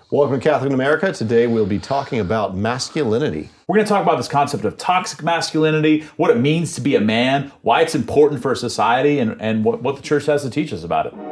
Welcome to Catholic in America. Today we'll be talking about masculinity. We're going to talk about this concept of toxic masculinity, what it means to be a man, why it's important for society, and what the church has to teach us about it.